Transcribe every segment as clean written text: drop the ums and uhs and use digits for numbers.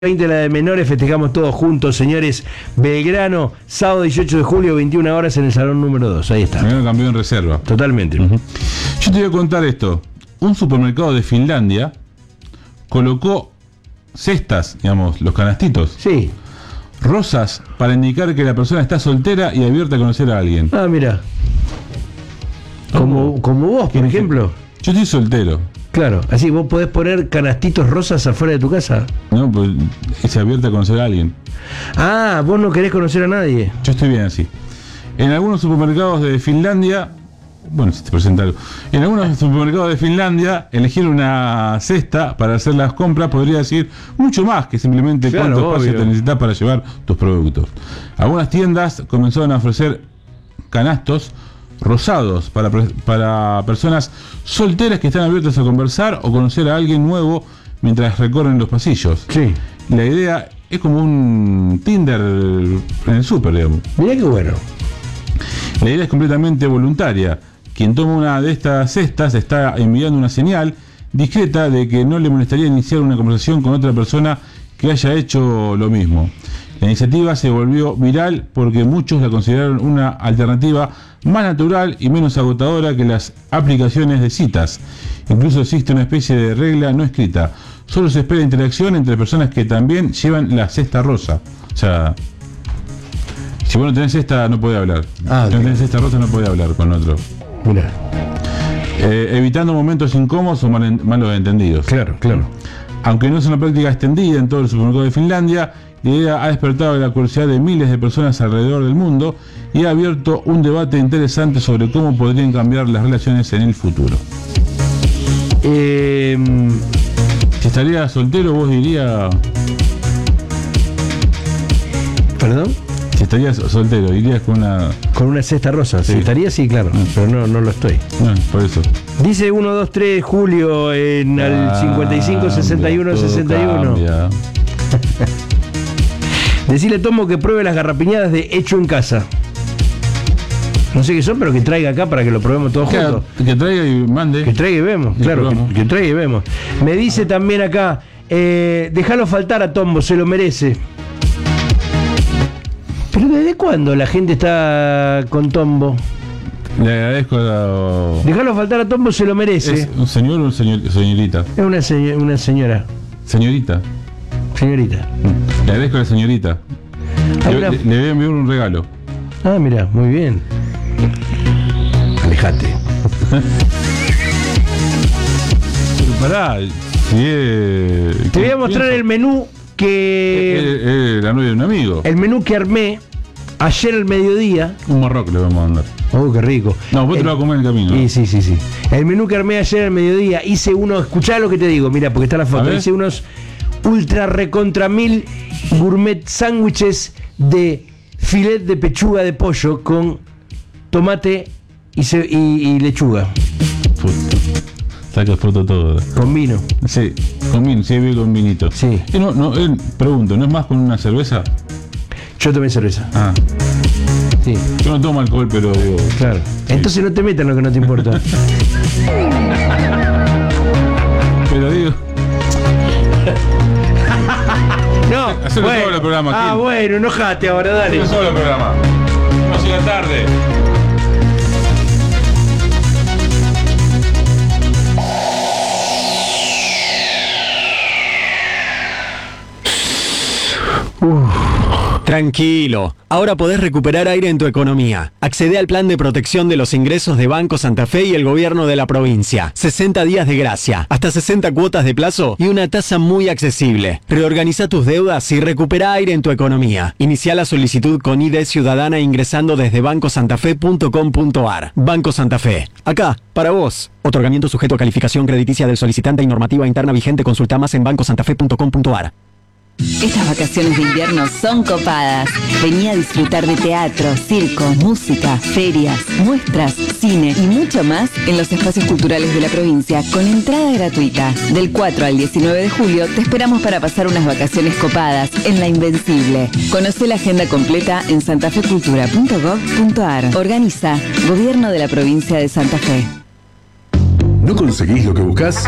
20 la de menores, festejamos todos juntos, señores. Belgrano, sábado 18 de julio, 21 horas en el salón número 2. Ahí está. Belgrano campeón en reserva. Totalmente. Yo te voy a contar esto. Un supermercado de Finlandia colocó cestas, digamos, los canastitos. Sí. Rosas para indicar que la persona está soltera y abierta a conocer a alguien. Ah, mira. Como vos, por ejemplo. Yo estoy soltero. Claro, así vos podés poner canastitos rosas afuera de tu casa. No, pues es abierta a conocer a alguien. Ah, vos no querés conocer a nadie. Yo estoy bien así. En algunos supermercados de Finlandia, bueno, si te presenta algo. En algunos supermercados de Finlandia, elegir una cesta para hacer las compras podría decir mucho más que simplemente Claro, cuánto espacio te necesitas para llevar tus productos. Algunas tiendas comenzaron a ofrecer canastos rosados para personas solteras que están abiertas a conversar o conocer a alguien nuevo mientras recorren los pasillos. Sí. La idea es como un Tinder en el súper, digamos. Mirá qué bueno. La idea es completamente voluntaria. Quien toma una de estas cestas está enviando una señal discreta de que no le molestaría iniciar una conversación con otra persona que haya hecho lo mismo. La iniciativa se volvió viral porque muchos la consideraron una alternativa más natural y menos agotadora que las aplicaciones de citas. Incluso existe una especie de regla no escrita. Solo se espera interacción entre personas que también llevan la cesta rosa. O sea, si vos no tenés cesta, no podés hablar. Si no tenés cesta rosa, no podés hablar con otro. Mirá. Evitando momentos incómodos o malos entendidos. Claro, claro. Aunque no es una práctica extendida en todo el supermercado de Finlandia, la idea ha despertado la curiosidad de miles de personas alrededor del mundo y ha abierto un debate interesante sobre cómo podrían cambiar las relaciones en el futuro. Si estarías soltero, vos dirías... ¿Perdón? Si estarías soltero, irías con una... Con una cesta rosa. Sí. Si estaría, sí, claro. Pero no lo estoy. No, por eso. Dice 1, 2, 3 Julio al 55 61 61. Decirle a Tombo que pruebe las garrapiñadas de Hecho en Casa. No sé qué son, pero que traiga acá para que lo probemos todos juntos. Que traiga y mande. Que traiga y vemos, Y claro, probamos. que traiga y vemos. Me dice también acá, déjalo faltar a Tombo, se lo merece. Pero ¿desde cuándo la gente está con Tombo? Le agradezco a... Déjalo faltar a Tombo, se lo merece. ¿Es un señor o señorita? Es una señora. Señorita. Señorita. Le agradezco a la señorita. Hay Le voy a enviar un regalo. Ah, mira, muy bien. Alejate. Pero pará, Te voy a mostrar el menú que... la novia de un amigo. El menú que armé ayer al mediodía. Un marroco le vamos a mandar. Oh, qué rico. No, vos te lo vas a comer en el camino. Sí. El menú que armé ayer al mediodía, hice unos... Escuchá lo que te digo, mira, porque está la foto. Hice unos ultra recontra mil gourmet sándwiches de filet de pechuga de pollo con tomate y lechuga. Saca foto todo. Con vino. Sí, con vino, sí, con vinito. Sí. Pregunto, ¿no es más con una cerveza? Yo tomé cerveza. Ah. Sí. Yo no tomo alcohol, pero digo... Claro. Sí. Entonces no te metas en lo que no te importa. Pero digo... No, Hacelo bueno. solo el programa. Ah, Gil. bueno, enojate ahora, dale. Hacelo solo el programa. No siga tarde. Tranquilo, ahora podés recuperar aire en tu economía. Accede al plan de protección de los ingresos de Banco Santa Fe y el gobierno de la provincia. 60 días de gracia, hasta 60 cuotas de plazo y una tasa muy accesible. Reorganiza tus deudas y recupera aire en tu economía. Inicia la solicitud con ID Ciudadana ingresando desde bancosantafe.com.ar. Banco Santa Fe, acá, para vos. Otorgamiento sujeto a calificación crediticia del solicitante y normativa interna vigente. Consulta más en bancosantafe.com.ar. Estas vacaciones de invierno son copadas. Vení a disfrutar de teatro, circo, música, ferias, muestras, cine y mucho más en los espacios culturales de la provincia con entrada gratuita. Del 4 al 19 de julio te esperamos para pasar unas vacaciones copadas en La Invencible. Conoce la agenda completa en santafecultura.gov.ar. Organiza Gobierno de la Provincia de Santa Fe. ¿No conseguís lo que buscás?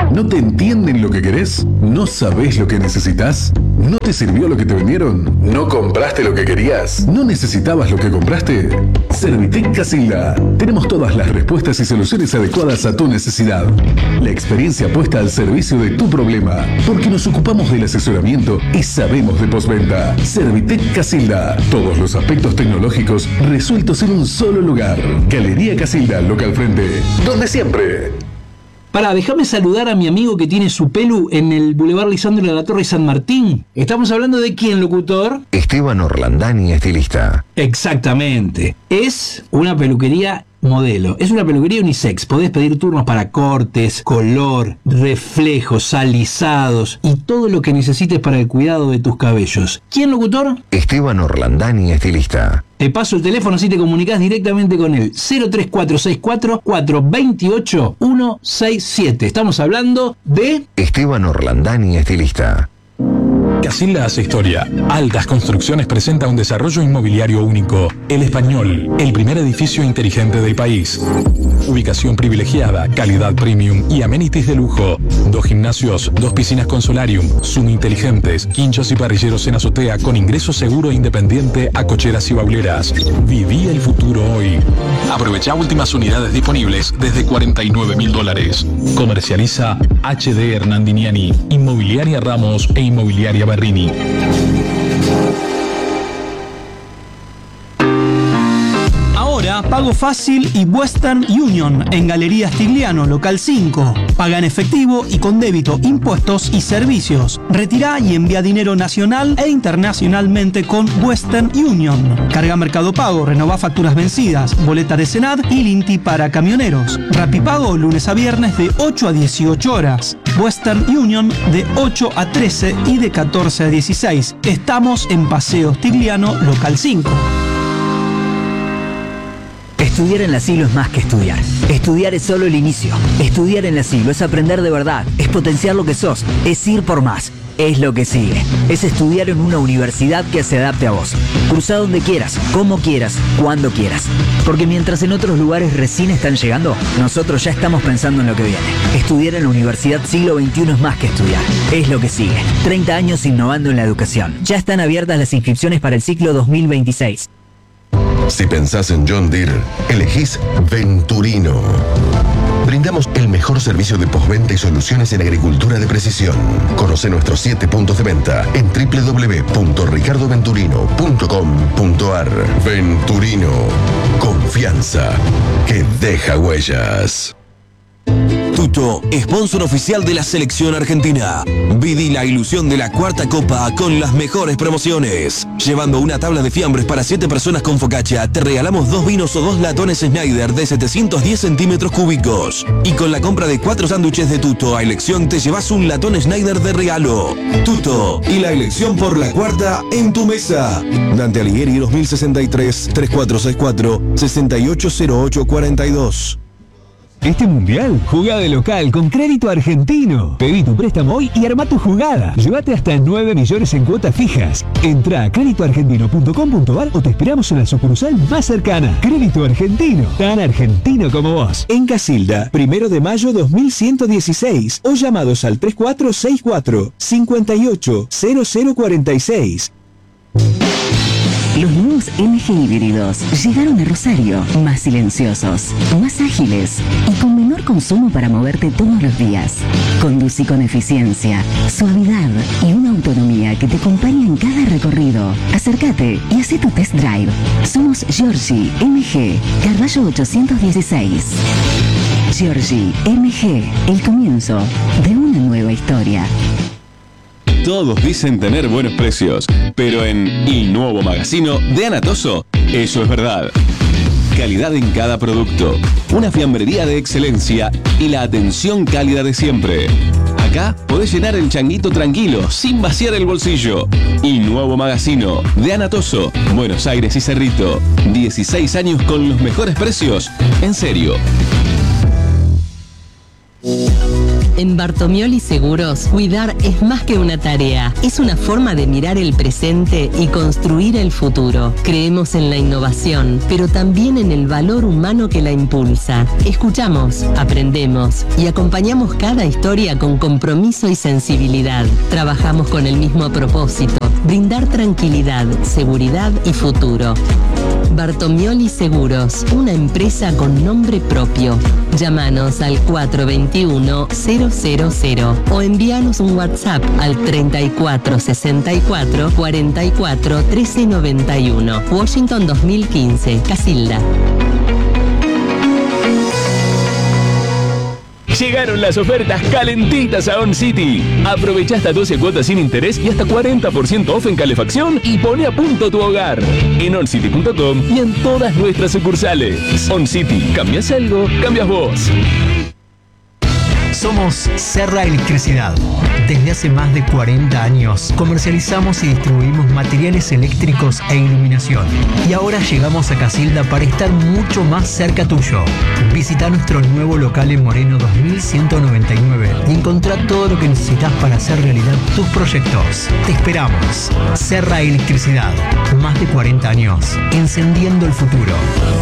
¿No te entienden lo que querés? ¿No sabés lo que necesitas? ¿No te sirvió lo que te vendieron? ¿No compraste lo que querías? ¿No necesitabas lo que compraste? Servitec Casilda. Tenemos todas las respuestas y soluciones adecuadas a tu necesidad. La experiencia puesta al servicio de tu problema, porque nos ocupamos del asesoramiento y sabemos de postventa. Servitec Casilda. Todos los aspectos tecnológicos resueltos en un solo lugar. Galería Casilda, local frente, donde siempre. Pará, déjame saludar a mi amigo que tiene su pelu en el Boulevard Lisandro de la Torre y San Martín. ¿Estamos hablando de quién, locutor? Esteban Orlandani, estilista. Exactamente. Es una peluquería modelo. Es una peluquería unisex. Podés pedir turnos para cortes, color, reflejos, alisados y todo lo que necesites para el cuidado de tus cabellos. ¿Quién, locutor? Esteban Orlandani, estilista. Te paso el teléfono así te comunicás directamente con él. 03464-428-167. Estamos hablando de... Esteban Orlandani, estilista. Casilda hace historia. Altas Construcciones presenta un desarrollo inmobiliario único. El Español, el primer edificio inteligente del país. Ubicación privilegiada, calidad premium y amenities de lujo. 2 gimnasios, 2 piscinas con solarium, Zoom inteligentes, quinchos y parrilleros en azotea con ingreso seguro e independiente a cocheras y bauleras. Viví el futuro hoy. Aprovecha últimas unidades disponibles desde $49.000. Comercializa HD Hernandiniani, Inmobiliaria Ramos e Inmobiliaria Barrini. Ahora, pago fácil y Western Union en Galería Stigliano, local 5. Paga en efectivo y con débito, impuestos y servicios. Retirá y envía dinero nacional e internacionalmente con Western Union. Carga Mercado Pago, renová facturas vencidas, boleta de Senad y Linti para camioneros. Rapipago lunes a viernes de 8 a 18 horas. Western Union de 8 a 13 y de 14 a 16. Estamos en Paseo Stigliano, local 5. Estudiar en la Siglo es más que estudiar. Estudiar es solo el inicio. Estudiar en la Siglo es aprender de verdad, es potenciar lo que sos, es ir por más. Es lo que sigue. Es estudiar en una universidad que se adapte a vos. Cruzá donde quieras, como quieras, cuando quieras. Porque mientras en otros lugares recién están llegando, nosotros ya estamos pensando en lo que viene. Estudiar en la Universidad Siglo XXI es más que estudiar. Es lo que sigue. 30 años innovando en la educación. Ya están abiertas las inscripciones para el ciclo 2026. Si pensás en John Deere, elegís Venturino. Brindamos el mejor servicio de postventa y soluciones en agricultura de precisión. Conoce nuestros 7 puntos de venta en www.ricardoventurino.com.ar. Venturino. Confianza que deja huellas. Tuto, sponsor oficial de la selección argentina. Viví la ilusión de la cuarta copa con las mejores promociones. Llevando una tabla de fiambres para 7 personas con focaccia, te regalamos 2 vinos o 2 latones Schneider de 710 centímetros cúbicos. Y con la compra de 4 sándwiches de Tuto a elección te llevas un latón Schneider de regalo. Tuto y la elección por la cuarta en tu mesa. Dante Alighieri 2063 3464 680842. Este mundial, jugá de local con Crédito Argentino. Pedí tu préstamo hoy y armá tu jugada. Llévate hasta 9 millones en cuotas fijas. Entrá a créditoargentino.com.ar o te esperamos en la sucursal más cercana. Crédito Argentino, tan argentino como vos. En Casilda, 1 de mayo 2116 o llamados al 3464 580046. Los nuevos MG híbridos llegaron a Rosario, más silenciosos, más ágiles y con menor consumo para moverte todos los días. Conducí con eficiencia, suavidad y una autonomía que te acompaña en cada recorrido. Acércate y haz tu test drive. Somos Giorgi MG, Carballo 816. Giorgi MG, el comienzo de una nueva historia. Todos dicen tener buenos precios, pero en Il Nuovo Magazzino de Anatoso, eso es verdad. Calidad en cada producto, una fiambrería de excelencia y la atención cálida de siempre. Acá podés llenar el changuito tranquilo, sin vaciar el bolsillo. Il Nuovo Magazzino de Anatoso, Buenos Aires y Cerrito. 16 años con los mejores precios, en serio. En Bartomioli Seguros, cuidar es más que una tarea, es una forma de mirar el presente y construir el futuro. Creemos en la innovación, pero también en el valor humano que la impulsa. Escuchamos, aprendemos y acompañamos cada historia con compromiso y sensibilidad. Trabajamos con el mismo propósito, brindar tranquilidad, seguridad y futuro. Bartomioli Seguros, una empresa con nombre propio. Llámanos al 421-000 o envíanos un WhatsApp al 3464 44 1391. Washington 2015, Casilda. Llegaron las ofertas calentitas a On City. Aprovecha hasta 12 cuotas sin interés y hasta 40% off en calefacción y pone a punto tu hogar. En oncity.com y en todas nuestras sucursales. On City, ¿cambias algo? Cambias vos. Somos Serra Electricidad. Desde hace más de 40 años comercializamos y distribuimos materiales eléctricos e iluminación. Y ahora llegamos a Casilda para estar mucho más cerca tuyo. Visita nuestro nuevo local en Moreno 2199 y encontrá todo lo que necesitas para hacer realidad tus proyectos. Te esperamos. Serra Electricidad. Más de 40 años. Encendiendo el futuro.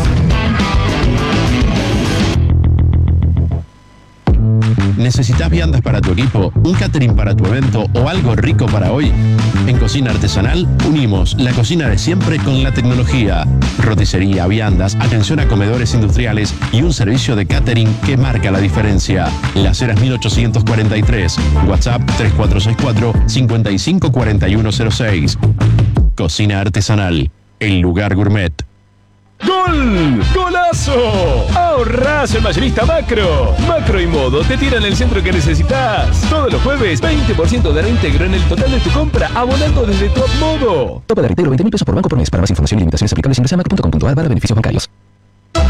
¿Necesitas viandas para tu equipo, un catering para tu evento o algo rico para hoy? En Cocina Artesanal unimos la cocina de siempre con la tecnología. Roticería, viandas, atención a comedores industriales y un servicio de catering que marca la diferencia. Las Heras 1843, WhatsApp 3464-554106. Cocina Artesanal, el lugar gourmet. ¡Gol! ¡Golazo! ¡Ahorrás en Mayorista Macro! Macro y Modo te tiran el centro que necesitas. Todos los jueves, 20% de reintegro en el total de tu compra, abonando desde Top Modo. Topa de reintegro 20.000 pesos por banco por mes. Para más información y limitaciones aplicables ingresa a macro.com.ar/beneficios bancarios.